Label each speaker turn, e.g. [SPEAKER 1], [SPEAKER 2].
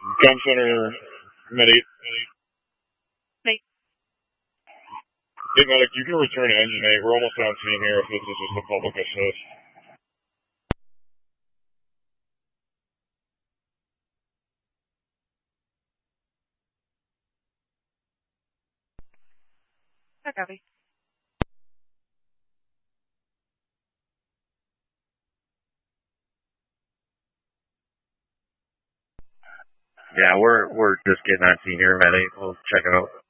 [SPEAKER 1] Gun Center, Med 8.
[SPEAKER 2] Make.
[SPEAKER 1] Hey, Medic, you can return to Engine 8. We're almost on scene here if this is just a public assist.
[SPEAKER 2] I copy.
[SPEAKER 3] Yeah, we're just getting on scene here, Med 8. We'll check it out.